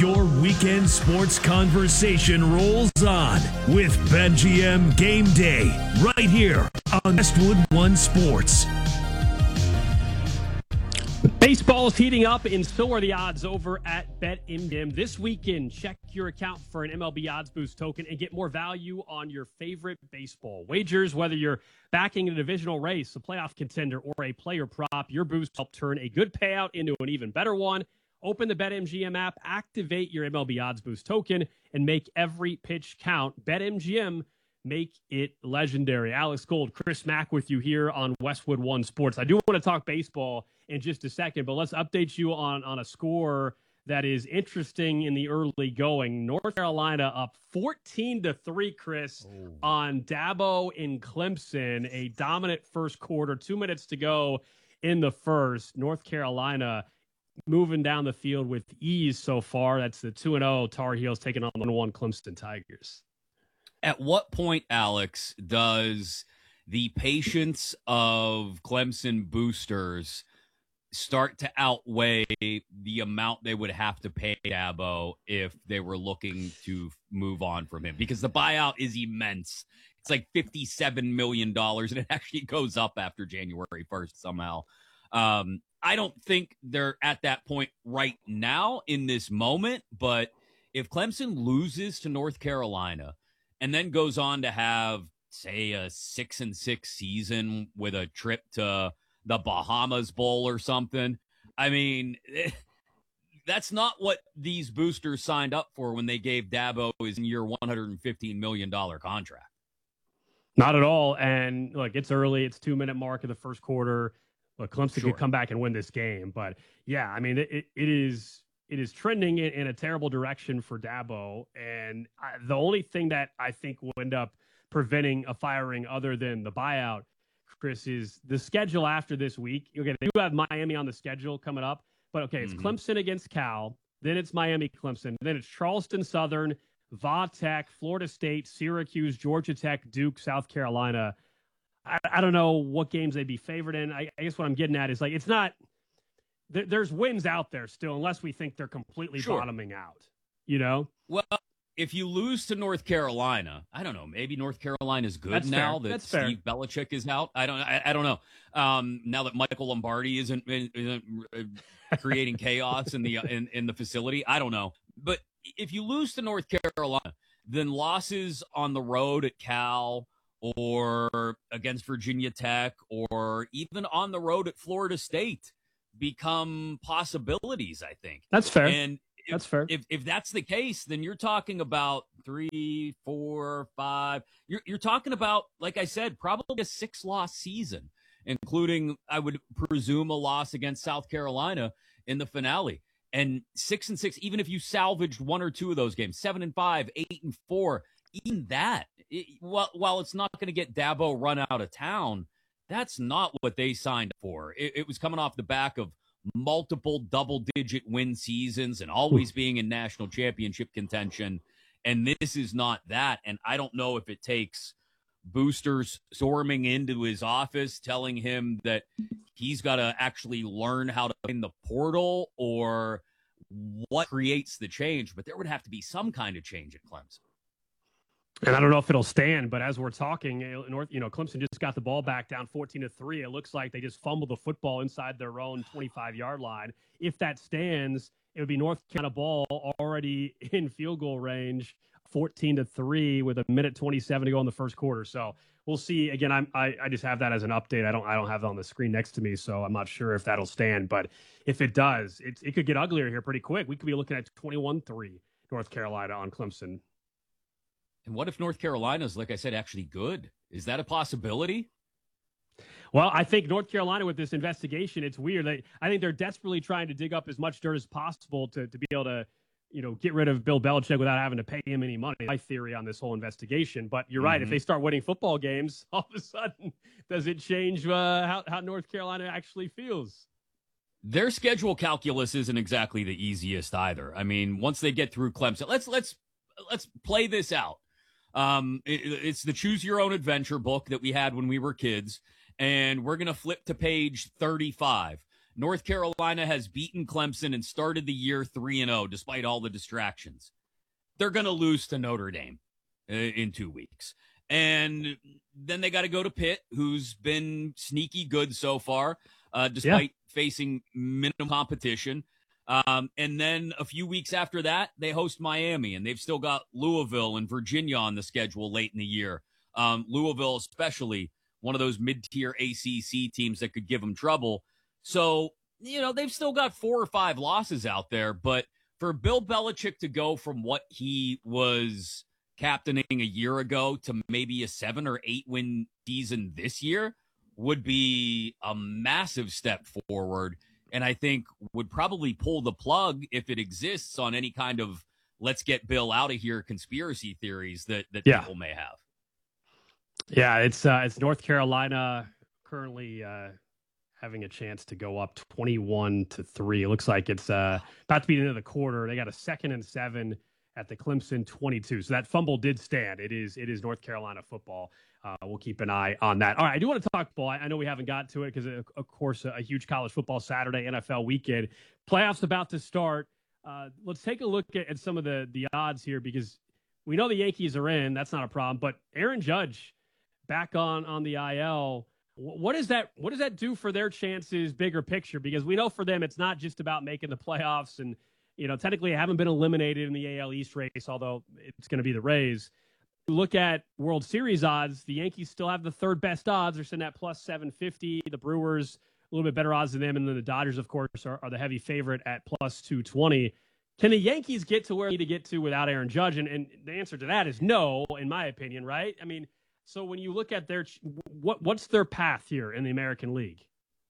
Your weekend sports conversation rolls on with BetMGM Game Day right here on Westwood One Sports. Baseball is heating up, and so are the odds over at BetMGM. This weekend, check your account for an MLB Odds Boost token and get more value on your favorite baseball wagers. Whether you're backing a divisional race, a playoff contender, or a player prop, your boost help turn a good payout into an even better one. Open the BetMGM app, activate your MLB Odds Boost token, and make every pitch count. BetMGM, make it legendary. Alex Gold, Chris Mack with you here on Westwood One Sports. I do want to talk baseball in just a second, but let's update you on a score that is interesting in the early going. North Carolina up 14-3, Chris, on Dabo in Clemson. A dominant first quarter, 2 minutes to go in the first. North Carolina moving down the field with ease so far. That's the 2-0 Tar Heels taking on the 1-1 Clemson Tigers. At what point, Alex, does the patience of Clemson boosters start to outweigh the amount they would have to pay Dabo if they were looking to move on from him? Because the buyout is immense. It's like $57 million, and it actually goes up after January 1st somehow. I don't think they're at that point right now in this moment, but if Clemson loses to North Carolina and then goes on to have, say, a 6-6 season with a trip to the Bahamas Bowl or something, I mean, that's not what these boosters signed up for when they gave Dabo his year $115 million contract. Not at all. And look, it's early. It's 2-minute mark of the first quarter. Look, Clemson could come back and win this game. But, yeah, I mean, it is trending in a terrible direction for Dabo. And the only thing that I think will end up preventing a firing other than the buyout, Chris, is the schedule after this week. You have Miami on the schedule coming up. But, okay, it's Clemson against Cal. Then it's Miami, Clemson. Then it's Charleston Southern, Va Tech, Florida State, Syracuse, Georgia Tech, Duke, South Carolina. I don't know what games they'd be favored in. I guess what I'm getting at is, like, it's not – there's wins out there still unless we think they're completely bottoming out, you know? Well, if you lose to North Carolina, I don't know, maybe North Carolina's good now that Steve Belichick is out. I don't know. Now that Michael Lombardi isn't creating chaos in the facility, I don't know. But if you lose to North Carolina, then losses on the road at Cal or against Virginia Tech or even on the road at Florida State become possibilities, I think. That's fair. And that's fair. If that's the case, then you're talking about 3, 4, 5. You're talking about, like I said, probably a 6-loss season, including, I would presume, a loss against South Carolina in the finale. And 6-6, even if you salvaged 1 or 2 of those games, 7-5, 8-4, even that, while it's not going to get Dabo run out of town, that's not what they signed for. It was coming off the back of multiple double-digit win seasons and always being in national championship contention. And this is not that. And I don't know if it takes boosters storming into his office telling him that he's got to actually learn how to win the portal or what creates the change. But there would have to be some kind of change at Clemson. And I don't know if it'll stand, but as we're talking, Clemson just got the ball back down 14-3. It looks like they just fumbled the football inside their own 25-yard line. If that stands, it would be North Carolina ball already in field goal range, 14-3 with 1:27 to go in the first quarter. So we'll see. Again, I just have that as an update. I don't have it on the screen next to me, so I'm not sure if that'll stand. But if it does, it could get uglier here pretty quick. We could be looking at 21-3 North Carolina on Clemson. And what if North Carolina's, like I said, actually good? Is that a possibility? Well, I think North Carolina with this investigation, it's weird. I think they're desperately trying to dig up as much dirt as possible to be able to, get rid of Bill Belichick without having to pay him any money. My theory on this whole investigation. But you're right. If they start winning football games, all of a sudden, does it change how North Carolina actually feels? Their schedule calculus isn't exactly the easiest either. I mean, once they get through Clemson, let's play this out. It's the Choose Your Own Adventure book that we had when we were kids, and we're going to flip to page 35. North Carolina has beaten Clemson and started the year 3-0 despite all the distractions. They're going to lose to Notre Dame in 2 weeks. And then they got to go to Pitt, who's been sneaky good so far, despite facing minimum competition. And then a few weeks after that, they host Miami, and they've still got Louisville and Virginia on the schedule late in the year. Louisville especially, one of those mid-tier ACC teams that could give them trouble. So, they've still got 4 or 5 losses out there, but for Bill Belichick to go from what he was captaining a year ago to maybe a 7 or 8 win season this year would be a massive step forward. And I think would probably pull the plug, if it exists, on any kind of let's get Bill out of here conspiracy theories that people may have. Yeah, it's North Carolina currently having a chance to go up 21-3. It looks like it's about to be the end of the quarter. They got a 2nd and 7 at the Clemson 22. So that fumble did stand. It is North Carolina football. We'll keep an eye on that. All right, I do want to talk football. I know we haven't got to it because, of course, a huge college football Saturday, NFL weekend. Playoffs about to start. Let's take a look at some of the odds here, because we know the Yankees are in. That's not a problem. But Aaron Judge back on the IL. What does that do for their chances, bigger picture? Because we know for them it's not just about making the playoffs, and technically they haven't been eliminated in the AL East race, although it's going to be the Rays. Look at World Series odds. The Yankees still have the 3rd best odds. They're sitting at plus 750. The Brewers a little bit better odds than them, and then the Dodgers, of course, are the heavy favorite at plus 220. Can the Yankees get to where they need to get to without Aaron Judge? And the answer to that is no, in my opinion, right? I mean, so when you look at what's their path here in the American League?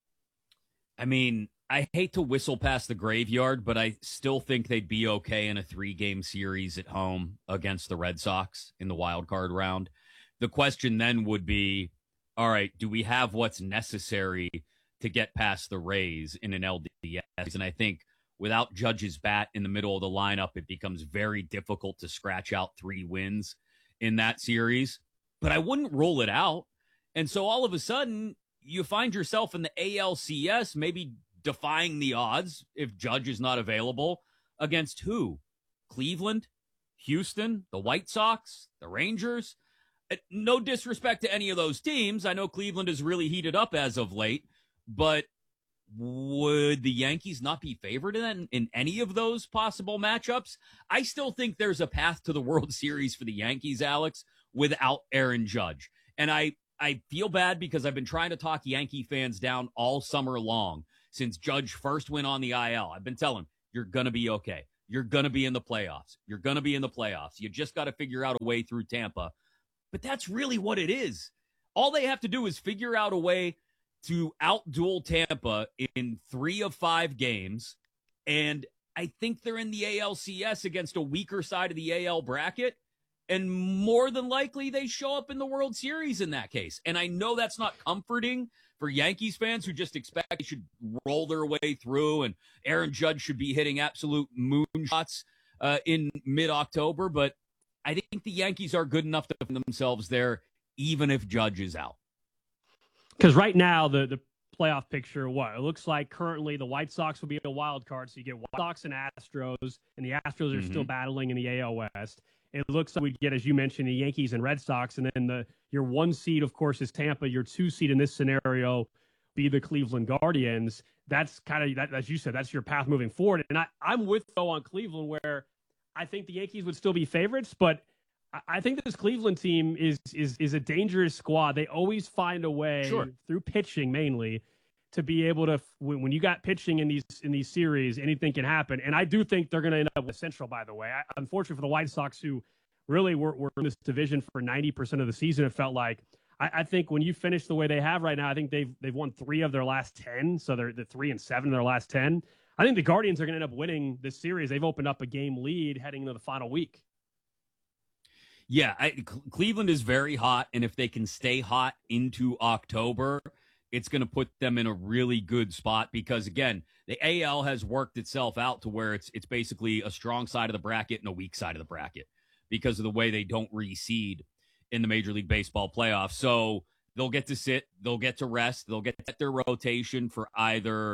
I mean, I hate to whistle past the graveyard, but I still think they'd be okay in a 3-game series at home against the Red Sox in the wild card round. The question then would be, all right, do we have what's necessary to get past the Rays in an LDS? And I think without Judge's bat in the middle of the lineup, it becomes very difficult to scratch out 3 wins in that series. But I wouldn't rule it out. And so all of a sudden, you find yourself in the ALCS, maybe defying the odds if Judge is not available, against who? Cleveland, Houston, the White Sox, the Rangers. No disrespect to any of those teams. I know Cleveland has really heated up as of late, but would the Yankees not be favored in any of those possible matchups? I still think there's a path to the World Series for the Yankees, Alex, without Aaron Judge. And I feel bad because I've been trying to talk Yankee fans down all summer long since Judge first went on the IL. I've been telling them, you're going to be okay. You're going to be in the playoffs. You're going to be in the playoffs. You just got to figure out a way through Tampa. But that's really what it is. All they have to do is figure out a way to outduel Tampa in 3 of 5 games. And I think they're in the ALCS against a weaker side of the AL bracket. And more than likely, they show up in the World Series in that case. And I know that's not comforting for Yankees fans who just expect they should roll their way through and Aaron Judge should be hitting absolute moonshots in mid-October. But I think the Yankees are good enough to find themselves there, even if Judge is out. Because right now, the playoff picture, it looks like currently the White Sox will be a wild card. So you get White Sox and Astros, and the Astros are still battling in the AL West. It looks like we get, as you mentioned, the Yankees and Red Sox, and then your 1 seed, of course, is Tampa. Your 2 seed in this scenario be the Cleveland Guardians. That's kind of, that, as you said, that's your path moving forward. And I'm with, though, on Cleveland, where I think the Yankees would still be favorites, but I think this Cleveland team is a dangerous squad. They always find a way, through pitching mainly, to be able to, when you got pitching in these series, anything can happen. And I do think they're going to end up with Central, by the way. Unfortunately for the White Sox, who really were in this division for 90% of the season, it felt like. I think when you finish the way they have right now, I think they've won 3 of their last 10, so they're the 3-7 in their last 10. I think the Guardians are going to end up winning this series. They've opened up a game lead heading into the final week. Yeah, Cleveland is very hot, and if they can stay hot into October, it's going to put them in a really good spot because, again, the AL has worked itself out to where it's basically a strong side of the bracket and a weak side of the bracket because of the way they don't reseed in the Major League Baseball playoffs. So they'll get to sit, they'll get to rest, they'll get their rotation for either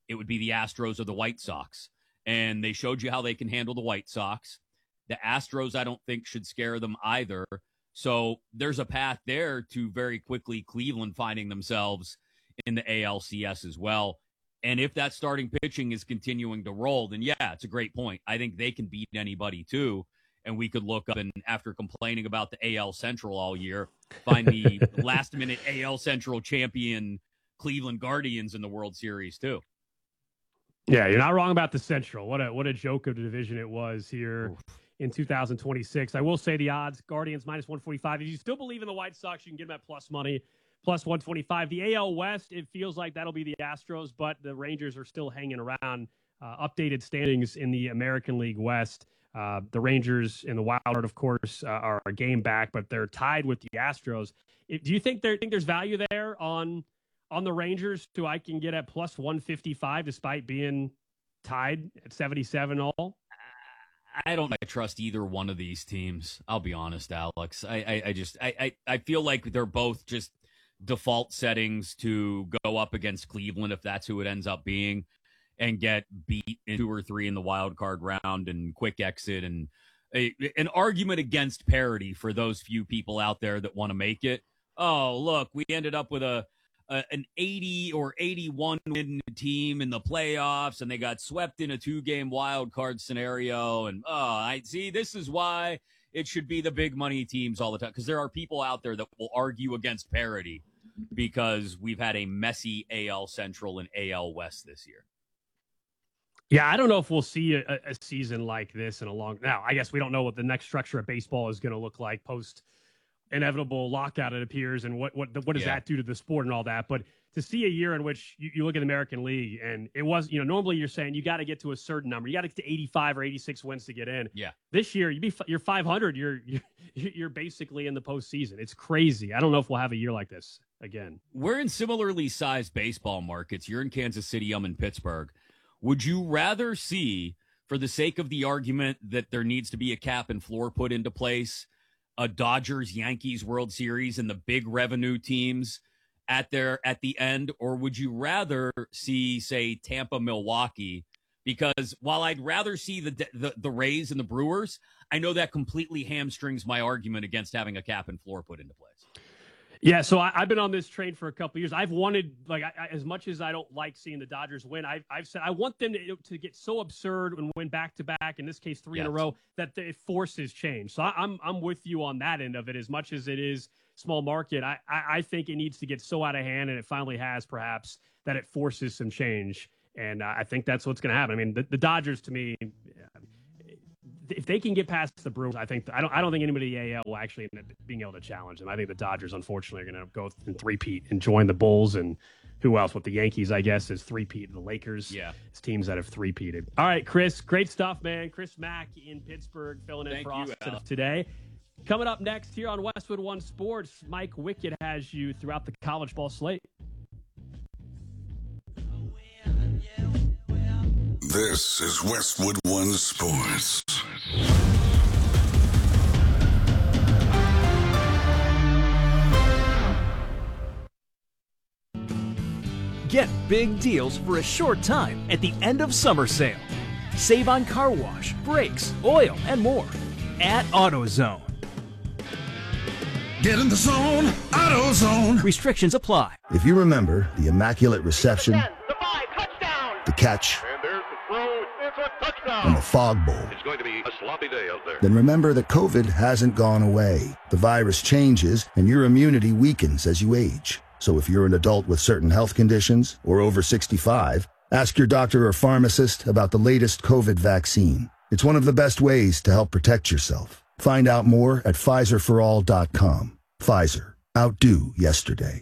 it would be the Astros or the White Sox. And they showed you how they can handle the White Sox. The Astros, I don't think, should scare them either. So there's a path there to very quickly Cleveland finding themselves in the ALCS as well. And if that starting pitching is continuing to roll, then yeah, it's a great point. I think they can beat anybody too. And we could look up and, after complaining about the AL Central all year, find the last-minute AL Central champion Cleveland Guardians in the World Series too. Yeah, you're not wrong about the Central. What a joke of the division it was here in 2026. I will say the odds, Guardians minus 145. If you still believe in the White Sox, you can get them at plus money, plus 125. The AL West, it feels like that'll be the Astros, but the Rangers are still hanging around. Updated standings in the American League West. The Rangers in the wild card, of course, are a game back, but they're tied with the Astros. Do you think there's value there on the Rangers who I can get at plus 155 despite being tied at 77 all? I don't trust either one of these teams. I'll be honest, Alex. I feel like they're both just default settings to go up against Cleveland if that's who it ends up being, and get beat in 2 or 3 in the wild card round and quick exit, and an argument against parity for those few people out there that want to make it. Oh, look, we ended up with an 80 or 81 win team in the playoffs, and they got swept in a 2-game wild card scenario. And I see, this is why it should be the big money teams all the time, because there are people out there that will argue against parity because we've had a messy AL Central and AL West this year. Yeah, I don't know if we'll see a season like this in a long. Now, I guess we don't know what the next structure of baseball is going to look like post inevitable lockout, it appears, and what does that do to the sport and all that. But to see a year in which you look at the American League, and it was, normally you're saying you got to get to a certain number, you got to get to 85 or 86 wins to get in. Yeah, this year you're 500, you're basically in the postseason. It's crazy. I don't know if we'll have a year like this again. We're in similarly sized baseball markets. You're in Kansas City, I'm in Pittsburgh. Would you rather see, for the sake of the argument that there needs to be a cap and floor put into place, a Dodgers-Yankees World Series and the big revenue teams at the end, or would you rather see, say, Tampa-Milwaukee? Because while I'd rather see the Rays and the Brewers, I know that completely hamstrings my argument against having a cap and floor put into place. Yeah, so I've been on this train for a couple of years. I've wanted, as much as I don't like seeing the Dodgers win, I've said I want them to get so absurd and win back-to-back, in this case 3 in a row, that it forces change. So I'm with you on that end of it. As much as it is small market, I think it needs to get so out of hand, and it finally has, perhaps, that it forces some change. And I think that's what's going to happen. I mean, the Dodgers, to me, if they can get past the Brewers, I don't think anybody in the AL will actually end up being able to challenge them. I think the Dodgers, unfortunately, are going to go and three-peat and join the Bulls, and who else? With the Yankees, I guess, is three-peat. The Lakers, it's teams that have three-peated. All right, Chris, great stuff, man. Chris Mack in Pittsburgh, filling in for us today. Coming up next here on Westwood One Sports, Mike Wickett has you throughout the college ball slate. This is Westwood One Sports. Get big deals for a short time at the end of summer sale. Save on car wash, brakes, oil, and more at AutoZone. Get in the zone, AutoZone. Restrictions apply. If you remember the immaculate reception, the catch, and there's the throw. It's a touchdown. and the fog bowl, It's going to be a sloppy day out there. then remember that COVID hasn't gone away. The virus changes and your immunity weakens as you age. So if you're an adult with certain health conditions or over 65, ask your doctor or pharmacist about the latest COVID vaccine. It's one of the best ways to help protect yourself. Find out more at PfizerForAll.com. Pfizer. Outdo yesterday.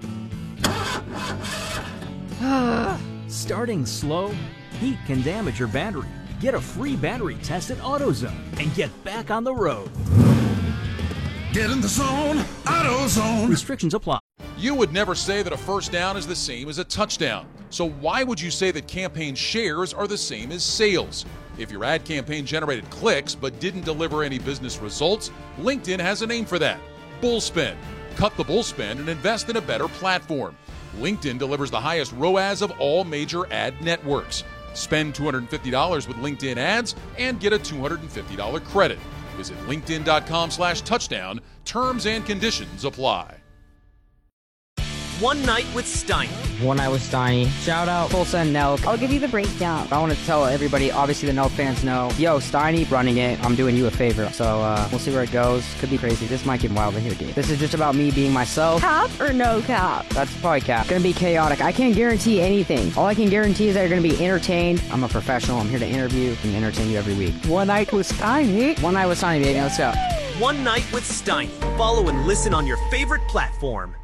Starting slow? Heat can damage your battery. Get a free battery test at AutoZone and get back on the road. Get in the zone, AutoZone. Restrictions apply. You would never say that a first down is the same as a touchdown. So why would you say that campaign shares are the same as sales? If your ad campaign generated clicks but didn't deliver any business results, LinkedIn has a name for that. Bullspend. Cut the bullspend and invest in a better platform. LinkedIn delivers the highest ROAS of all major ad networks. Spend $250 with LinkedIn ads and get a $250 credit. Visit linkedin.com/touchdown. Terms and conditions apply. One Night with Steiny. One Night with Steiny. Shout out Tulsa and Nelk. I'll give you the breakdown. I want to tell everybody, obviously the Nelk fans know, yo, Steiny running it. I'm doing you a favor. So we'll see where it goes. Could be crazy. This might get wild in here, dude. This is just about me being myself. Cap or no cap? That's probably cap. Gonna be chaotic. I can't guarantee anything. All I can guarantee is that you're gonna be entertained. I'm a professional. I'm here to interview and entertain you every week. One Night with Steiny. One Night with Steiny, baby. Let's go. One Night with Steiny. Follow and listen on your favorite platform.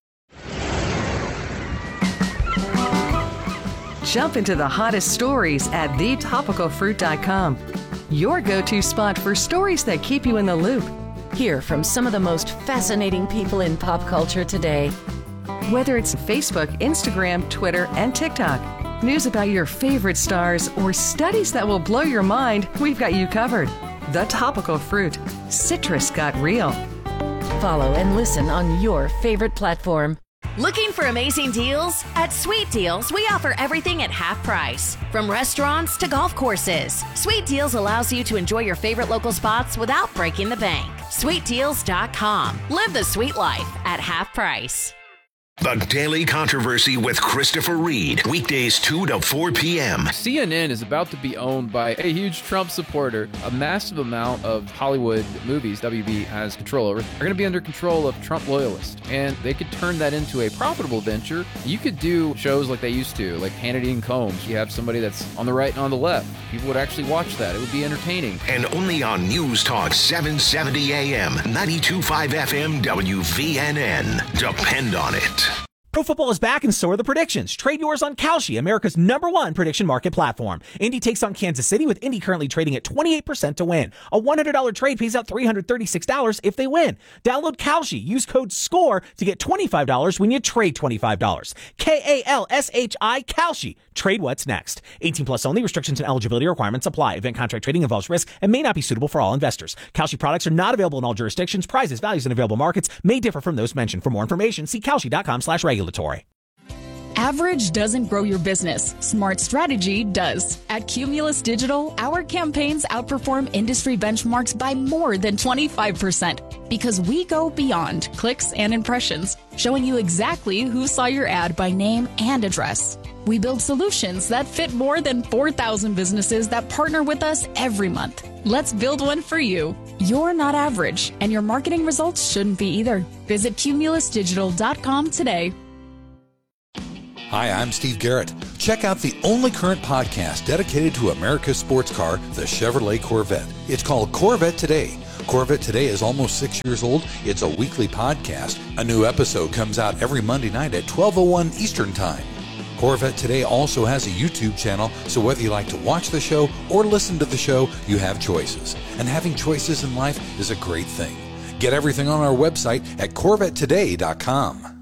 Jump into the hottest stories at thetopicalfruit.com. Your go-to spot for stories that keep you in the loop. Hear from some of the most fascinating people in pop culture today. Whether it's Facebook, Instagram, Twitter, and TikTok, news about your favorite stars, or studies that will blow your mind, we've got you covered. The Topical Fruit. Citrus got real. Follow and listen on your favorite platform. Looking for amazing deals? At Sweet Deals, we offer everything at half price. From restaurants to golf courses, Sweet Deals allows you to enjoy your favorite local spots without breaking the bank. SweetDeals.com. Live the sweet life at half price. The Daily Controversy with Christopher Reed. Weekdays 2 to 4 p.m. CNN is about to be owned by a huge Trump supporter. A massive amount of Hollywood movies WB has control over are going to be under control of Trump loyalists. And they could turn that into a profitable venture. You could do shows like they used to, like Hannity and Combs. You have somebody that's on the right and on the left. People would actually watch that. It would be entertaining. And only on News Talk 770 AM, 92.5 FM, WVNN. Depend on it. Pro football is back and so are the predictions. Trade yours on Kalshi, America's #1 prediction market platform. Indy takes on Kansas City, with Indy currently trading at 28% to win. A $100 trade pays out $336 if they win. Download Kalshi. Use code SCORE to get $25 when you trade $25. Kalshi, Kalshi. Trade what's next. 18 plus only. Restrictions and eligibility requirements apply. Event contract trading involves risk and may not be suitable for all investors. Kalshi products are not available in all jurisdictions. Prices, values, and available markets may differ from those mentioned. For more information, see Kalshi.com/regulatory. Average doesn't grow your business. Smart strategy does. At Cumulus Digital, our campaigns outperform industry benchmarks by more than 25% because we go beyond clicks and impressions, showing you exactly who saw your ad by name and address. We build solutions that fit more than 4,000 businesses that partner with us every month. Let's build one for you. You're not average, and your marketing results shouldn't be either. Visit cumulusdigital.com today. Hi, I'm Steve Garrett. Check out the only current podcast dedicated to America's sports car, the Chevrolet Corvette. It's called Corvette Today. Corvette Today is almost 6 years old. It's a weekly podcast. A new episode comes out every Monday night at 12:01 Eastern Time. Corvette Today also has a YouTube channel, so whether you like to watch the show or listen to the show, you have choices. And having choices in life is a great thing. Get everything on our website at CorvetteToday.com.